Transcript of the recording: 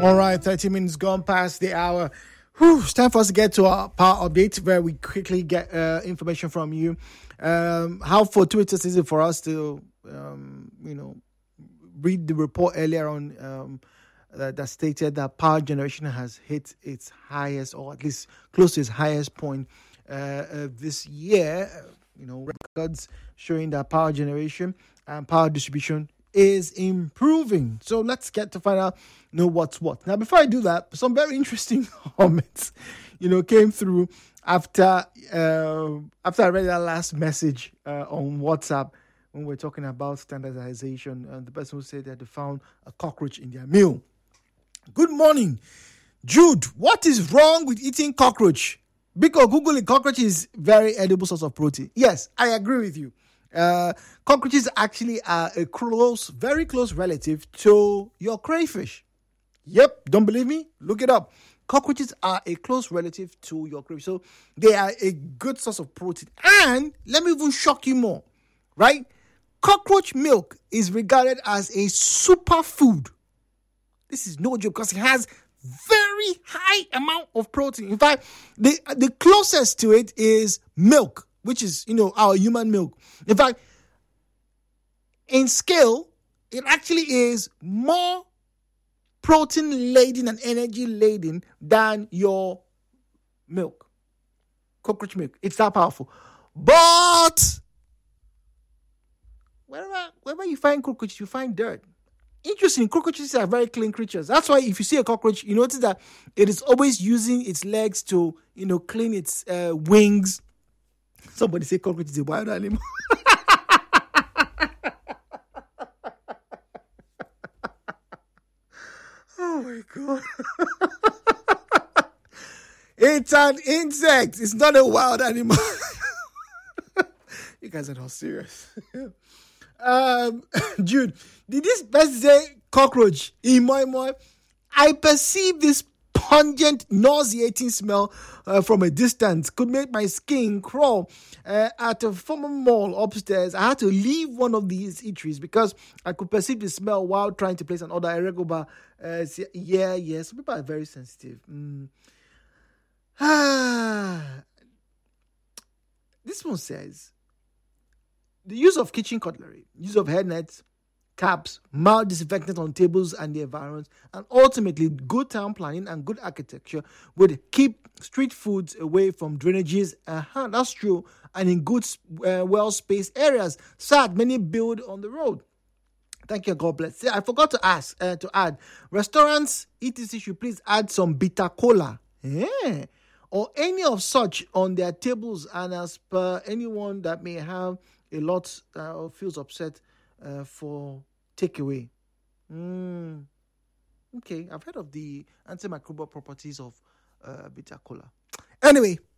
All right, 30 minutes gone past the hour. It's time for us to get to our power update where we quickly get information from you. How fortuitous is it for us to, read the report earlier on that stated that power generation has hit its highest, or at least close to its highest point this year. Records showing that power generation and power distribution is improving. So let's get to find out what's what. Now, before I do that, some very interesting comments, came through after I read that last message on WhatsApp when we're talking about standardization. And the person who said that they found a cockroach in their meal. Good morning, Jude. What is wrong with eating cockroach? Because Googling cockroach is very edible source of protein. Yes, I agree with you. Cockroaches actually are a very close relative to your crayfish. Yep, don't believe me? Look it up. Cockroaches are a close relative to your crayfish. So they are a good source of protein. And let me even shock you more, right? Cockroach milk is regarded as a superfood. This is no joke because it has very high amount of protein. In fact, the closest to it is milk, which is, our human milk. In fact, in scale, it actually is more protein-laden and energy-laden than your milk. Cockroach milk. It's that powerful. But wherever you find cockroaches, you find dirt. Interesting, cockroaches are very clean creatures. That's why if you see a cockroach, you notice that it is always using its legs to, clean its wings. Somebody say cockroach is a wild animal. Oh my God. It's an insect. It's not a wild animal. You guys are not serious. Jude, did this person say cockroach in moi moi? I perceive this pungent, nauseating smell from a distance could make my skin crawl. At a former mall upstairs, I had to leave one of these eateries because I could perceive the smell while trying to place an order. Some people are very sensitive. This one says, the use of kitchen cutlery, use of hairnets, caps, mild disinfectant on tables and the environment, and ultimately good town planning and good architecture would keep street foods away from drainages. That's true. And in good, well-spaced areas. Sad, many build on the road. Thank you, God bless. I forgot to add, restaurants, etc. should please add some bitter cola. Or any of such on their tables, and as per anyone that may have a lot or feels upset for takeaway. Okay, I've heard of the antimicrobial properties of bitter cola. Anyway,